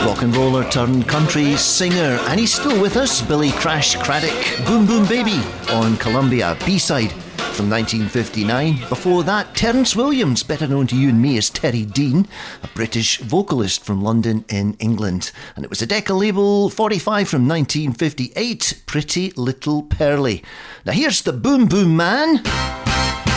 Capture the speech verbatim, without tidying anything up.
rock and roller turned country singer, and he's still with us, Billy Crash Craddock, Boom Boom Baby on Columbia, B-side from nineteen fifty-nine. Before that, Terence Williams, better known to you and me as Terry Dean, a British vocalist from London in England. And it was a Decca label forty-five from nineteen fifty-eight, Pretty Little Pearly. Now here's the Boom Boom Man.